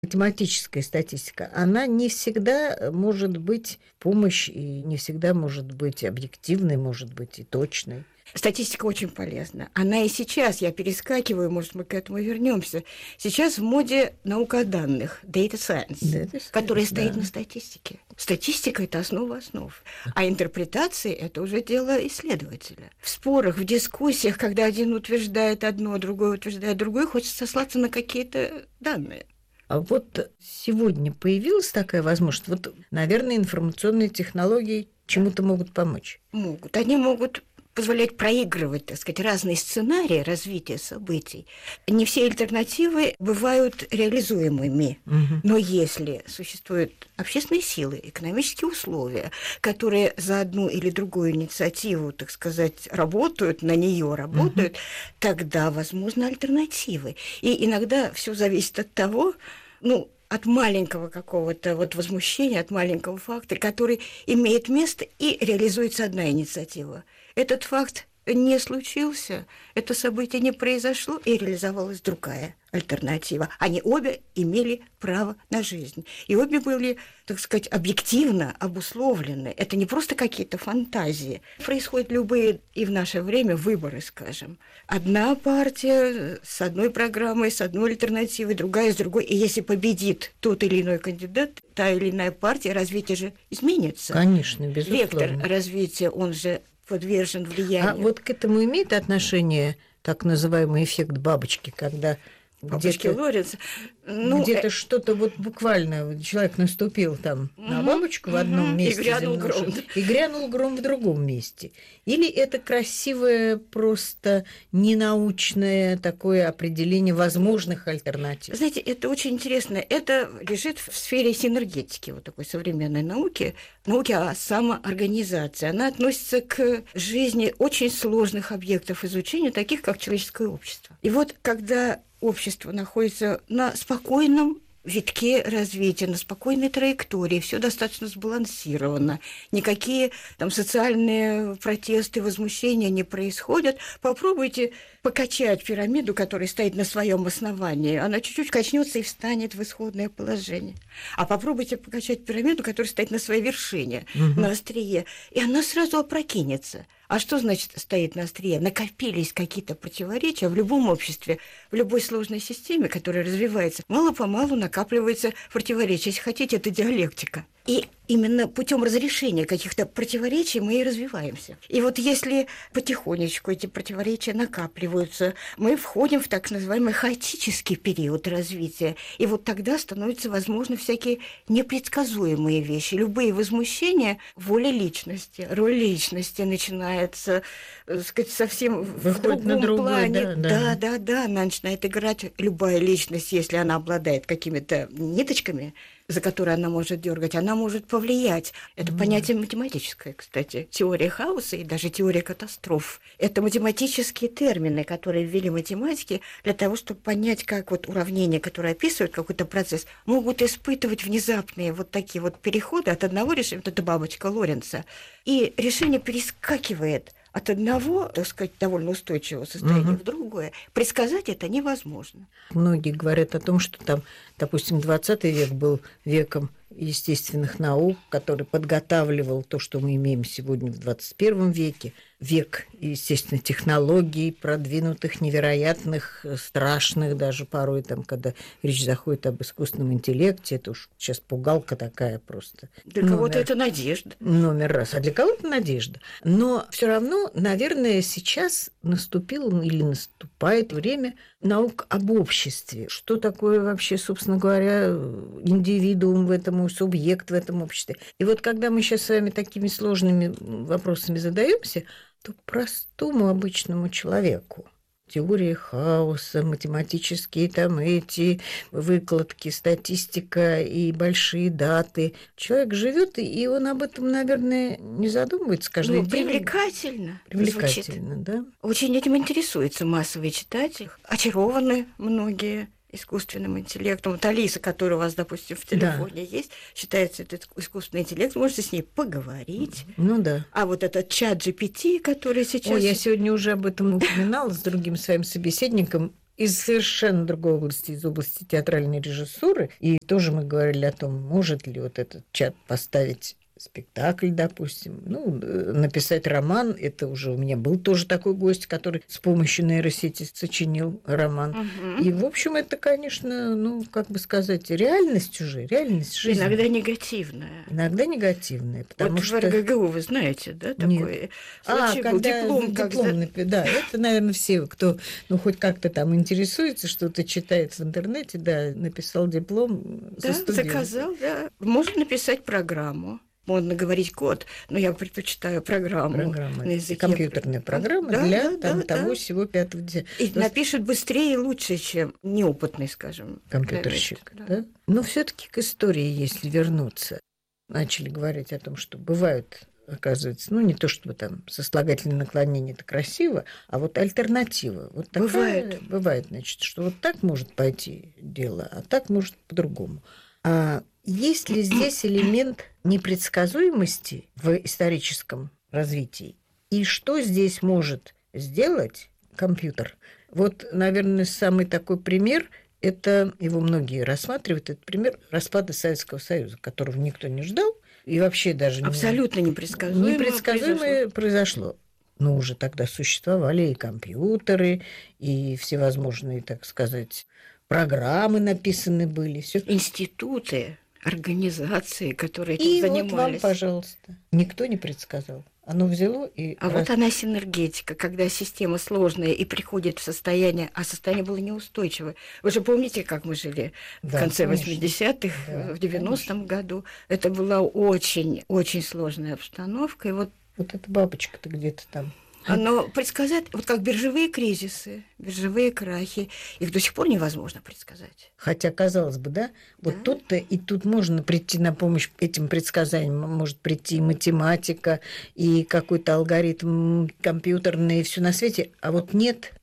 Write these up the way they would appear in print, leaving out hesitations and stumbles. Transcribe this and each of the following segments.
Математическая статистика, она не всегда может быть помощь и не всегда может быть объективной, может быть и точной. Статистика очень полезна. Она и сейчас, я перескакиваю, может, мы к этому вернемся. Сейчас в моде наука о данных, data science, которая стоит на статистике. Статистика – это основа основ, а интерпретации – это уже дело исследователя. В спорах, в дискуссиях, когда один утверждает одно, другой утверждает другое, хочется сослаться на какие-то данные. А вот сегодня появилась такая возможность. Вот, наверное, информационные технологии чему-то могут помочь. Могут. Они могут позволять проигрывать, так сказать, разные сценарии развития событий. Не все альтернативы бывают реализуемыми. Но если существуют общественные силы, экономические условия, которые за одну или другую инициативу, так сказать, работают, на нее работают, тогда возможны альтернативы. И иногда все зависит от того, от маленького какого-то возмущения, от маленького фактора, который имеет место, и реализуется одна инициатива. Этот факт не случился, это событие не произошло, и реализовалась другая альтернатива. Они обе имели право на жизнь. И обе были, так сказать, объективно обусловлены. Это не просто какие-то фантазии. Происходят любые и в наше время выборы, скажем. Одна партия с одной программой, с одной альтернативой, другая с другой. И если победит тот или иной кандидат, та или иная партия, развитие же изменится. Конечно, безусловно. Вектор развития, он же подвержен влиянию. А вот к этому имеет отношение так называемый эффект бабочки, когда бабочки Лоренца. Где-то что-то буквально человек наступил там на бабочку в одном месте и грянул гром в другом месте. Или это красивое, просто ненаучное такое определение возможных альтернатив? Знаете, это очень интересно. Это лежит в сфере синергетики, такой современной науки о самоорганизации. Она относится к жизни очень сложных объектов изучения, таких как человеческое общество. И когда общество находится на спокойном витке развития, на спокойной траектории, все достаточно сбалансировано, никакие социальные протесты, возмущения не происходят. Попробуйте покачать пирамиду, которая стоит на своем основании, она чуть-чуть качнется и встанет в исходное положение. А попробуйте покачать пирамиду, которая стоит на своей вершине, на острие, и она сразу опрокинется. А что значит стоит на острие? Накопились какие-то противоречия в любом обществе, в любой сложной системе, которая развивается. Мало-помалу накапливается противоречия. Если хотите, это диалектика. И именно путем разрешения каких-то противоречий мы и развиваемся. И если потихонечку эти противоречия накапливаются, мы входим в так называемый хаотический период развития. И тогда становятся возможны всякие непредсказуемые вещи. Любые возмущения, воля личности, роль личности начинается, совсем в другом плане. Да, она начинает играть. Любая личность, если она обладает какими-то ниточками, за которые она может дергать, она может повлиять. Это понятие математическое, кстати. Теория хаоса и даже теория катастроф. Это математические термины, которые ввели математики для того, чтобы понять, как уравнения, которые описывают какой-то процесс, могут испытывать внезапные такие переходы от одного решения, это бабочка Лоренца, и решение перескакивает от одного, так сказать, довольно устойчивого состояния в другое. Предсказать это невозможно. Многие говорят о том, что допустим, 20 век был веком естественных наук, который подготавливал то, что мы имеем сегодня в 21 веке. Век, естественно, технологий, продвинутых, невероятных, страшных даже порой, когда речь заходит об искусственном интеллекте. Это уж сейчас пугалка такая просто. Для кого-то это надежда. Номер раз. А для кого-то надежда. Но все равно, наверное, сейчас наступило или наступает время наук об обществе. Что такое вообще, собственно говоря, индивидуум в этом, субъект в этом обществе. И когда мы сейчас с вами такими сложными вопросами задаемся, то простому обычному человеку теория хаоса, математические эти выкладки, статистика и большие даты. Человек живет, и он об этом, наверное, не задумывается каждый день. Привлекательно. Привлекательно, да. Очень этим интересуется массовый читатель. Очарованы многие искусственным интеллектом. Алиса, которая у вас, допустим, в телефоне есть, считается этот искусственный интеллект, можете с ней поговорить. Да. А этот чат GPT, который сейчас... Я сегодня уже об этом упоминала с другим своим собеседником, из совершенно другой области, из области театральной режиссуры. И тоже мы говорили о том, может ли вот этот чат поставить спектакль, допустим, написать роман. Это уже у меня был тоже такой гость, который с помощью нейросети сочинил роман. Угу. И, в общем, это, конечно, как бы сказать, реальность уже, реальность жизни. Иногда негативная. Иногда негативная, потому вот что... в РГГУ, вы знаете, да, такой случай был, диплом. Да, это, наверное, все, кто, хоть как-то там интересуется, что-то читает в интернете, да, написал диплом да, со студентом. заказал, да. Можно написать программу. Можно говорить код, но я предпочитаю программу на языке. Компьютерная программа для того всего 5-10. И напишет быстрее и лучше, чем неопытный, скажем. Компьютерщик, да? Но все-таки к истории, если вернуться, начали говорить о том, что бывают, оказывается, не то чтобы там сослагательное наклонение это красиво, а вот альтернатива. Вот такая, бывает, значит, что вот так может пойти дело, а так может по-другому. А есть ли здесь элемент непредсказуемости в историческом развитии? И что здесь может сделать компьютер? Вот, наверное, самый такой пример, это его многие рассматривают, это пример распада Советского Союза, которого никто не ждал, и вообще даже... Абсолютно непредсказуемое произошло. Но уже тогда существовали и компьютеры, и всевозможные, так сказать, программы написаны были. Всё. Институты, организации, которые этим и занимались. Вот вам, пожалуйста. Никто не предсказал. Оно взяло и... вот она синергетика, когда система сложная и приходит в состояние, а состояние было неустойчивое. Вы же помните, как мы жили в конце 80-х, в 90-м году? Это была очень-очень сложная обстановка. И вот эта бабочка-то где-то там. Но предсказать, вот как биржевые кризисы, биржевые крахи, их до сих пор невозможно предсказать. Хотя, казалось бы, да, вот тут-то и тут можно прийти на помощь этим предсказаниям. Может прийти и математика, и какой-то алгоритм компьютерный, и все на свете. А вот нет.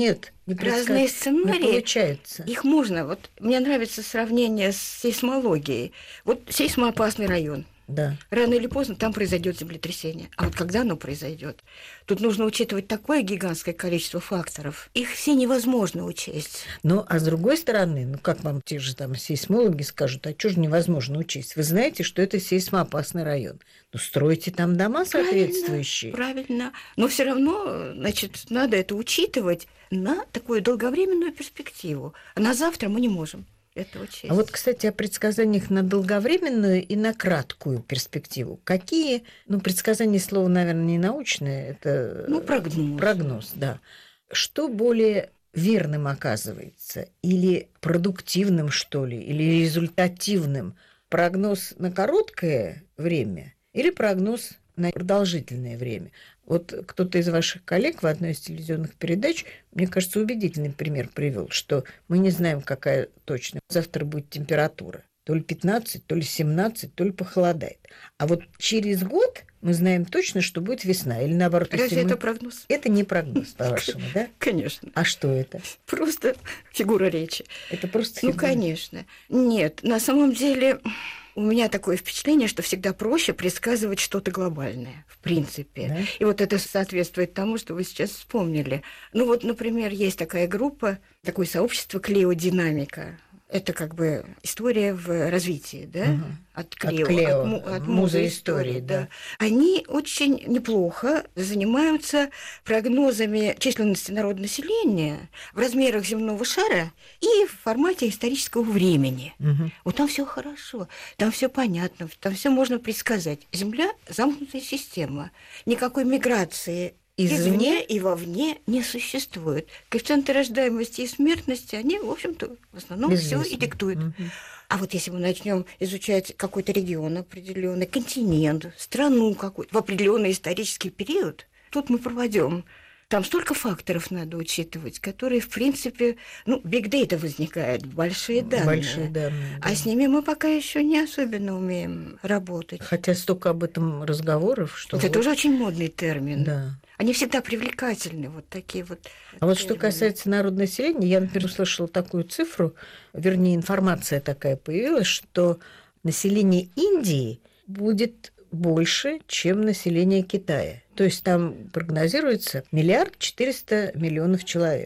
Разные сценарии. Не получается. Их можно. Вот мне нравится сравнение с сейсмологией. Вот сейсмоопасный район. Да. Рано или поздно там произойдет землетрясение. А вот когда оно произойдет, тут нужно учитывать такое гигантское количество факторов. Их все невозможно учесть. А с другой стороны, как вам те же там сейсмологи скажут, а что же невозможно учесть? Вы знаете, что это сейсмоопасный район. Стройте там дома соответствующие. Правильно. Но все равно, значит, надо это учитывать на такую долговременную перспективу. А на завтра мы не можем это учесть. А вот, кстати, о предсказаниях на долговременную и на краткую перспективу. Какие, предсказание слово, наверное, не научное, это... прогноз. Прогноз, да. Что более верным оказывается? Или продуктивным, что ли? Или результативным? Прогноз на короткое время или прогноз на продолжительное время? Вот кто-то из ваших коллег в одной из телевизионных передач, мне кажется, убедительный пример привел, что мы не знаем, какая точно завтра будет температура. То ли 15, то ли 17, то ли похолодает. А вот через год мы знаем точно, что будет весна. Или наоборот, разве это прогноз? Это не прогноз, по-вашему, да? Конечно. А что это? Просто фигура речи. Это просто фигура? Конечно. Нет, на самом деле... У меня такое впечатление, что всегда проще предсказывать что-то глобальное, в принципе. Да? И вот это соответствует тому, что вы сейчас вспомнили. Например, есть такая группа, такое сообщество «Клеодинамика». Это как бы история в развитии, да? Угу. От Клео, от музы истории, да. Они очень неплохо занимаются прогнозами численности народонаселения в размерах земного шара и в формате исторического времени. Угу. Вот там все хорошо, там все понятно, там все можно предсказать. Земля – замкнутая система, никакой миграции извне и вовне не существует. Коэффициенты рождаемости и смертности, они, в общем-то, в основном все и диктуют. А вот если мы начнем изучать какой-то регион определенный, континент, страну какую-то в определенный исторический период, тут мы проводим. Там столько факторов надо учитывать, которые, в принципе, big data возникает, большие данные. Да. А с ними мы пока еще не особенно умеем работать. Хотя столько об этом разговоров, что... Это тоже очень модный термин. Да. Они всегда привлекательны, вот такие вот. А вот что касается народонаселения, я, например, услышала такую цифру, вернее, информация такая появилась, что население Индии будет больше, чем население Китая. То есть там прогнозируется 1 400 000 000 человек.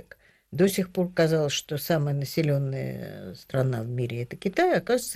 До сих пор казалось, что самая населенная страна в мире – это Китай, оказывается,